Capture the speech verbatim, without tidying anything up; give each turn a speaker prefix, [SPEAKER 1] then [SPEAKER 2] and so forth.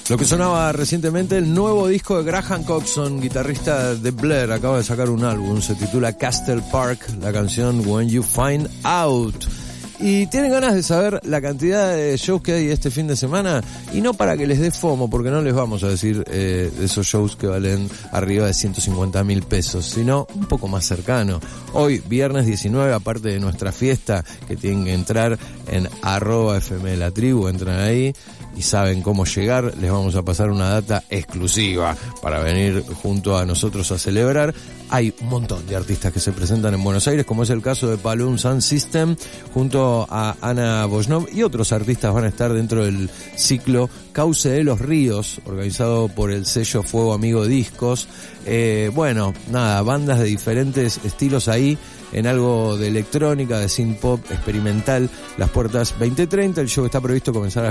[SPEAKER 1] Lo que sonaba recientemente, el nuevo disco de Graham Coxon, guitarrista de Blair, acaba de sacar un álbum, se titula Castle Park, la canción When You Find Out. Y tienen ganas de saber la cantidad de shows que hay este fin de semana, y no para que les dé FOMO, porque no les vamos a decir eh, de esos shows que valen arriba de ciento cincuenta mil pesos, sino un poco más cercano. Hoy, viernes diecinueve, aparte de nuestra fiesta, que tienen que entrar en arroba F M de la tribu, entran ahí y saben cómo llegar, les vamos a pasar una data exclusiva para venir junto a nosotros a celebrar. Hay un montón de artistas que se presentan en Buenos Aires, como es el caso de Balloon Sound System, junto a Ana Bosnov, y otros artistas van a estar dentro del ciclo Cauce de los Ríos, organizado por el sello Fuego Amigo Discos. Eh, bueno, nada, bandas de diferentes estilos ahí, en algo de electrónica, de synth pop experimental. Las puertas veinte treinta, el show está previsto comenzar a